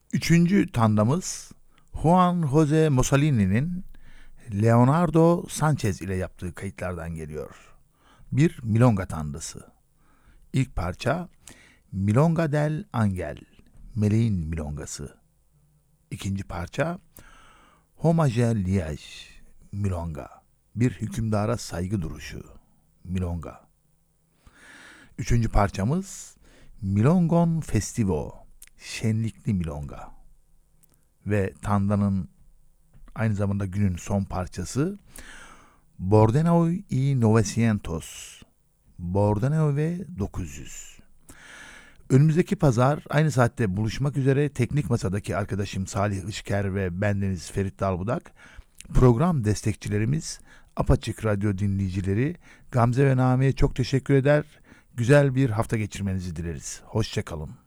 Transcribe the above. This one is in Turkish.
Üçüncü tandamız Juan Jose Mussolini'nin Leonardo Sanchez ile yaptığı kayıtlardan geliyor. Bir milonga tandası. İlk parça Milonga del Angel, Meleğin Milongası. İkinci parça Hommage Liège, Milonga, bir hükümdara saygı duruşu, Milonga. Üçüncü parçamız Milongon Festivo, şenlikli milonga. Ve tandanın aynı zamanda günün son parçası Bordenao y 900, Bordenao ve 900. Önümüzdeki pazar aynı saatte buluşmak üzere. Teknik masadaki arkadaşım Salih Işker ve bendeniz Ferit Dalbudak, program destekçilerimiz, Apaçık Radyo dinleyicileri Gamze ve Nami'ye çok teşekkür eder. Güzel bir hafta geçirmenizi dileriz. Hoşça kalın.